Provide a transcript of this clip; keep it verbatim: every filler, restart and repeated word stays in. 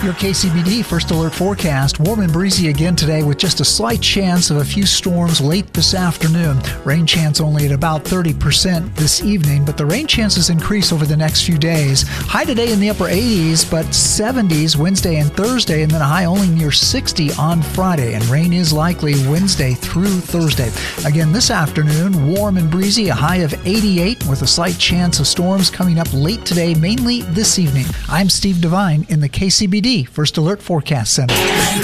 Your K C B D First Alert forecast. Warm and breezy again today with just a slight chance of a few storms late this afternoon. Rain chance only at about thirty percent this evening, but the rain chances increase over the next few days. High today in the upper eighties, but seventies Wednesday and Thursday, and then a high only near sixty on Friday. And rain is likely Wednesday through Thursday. Again, this afternoon, warm and breezy, a high of eighty-eight with a slight chance of storms coming up late today, mainly this evening. I'm Steve Devine in the K C B D First Alert Forecast Center.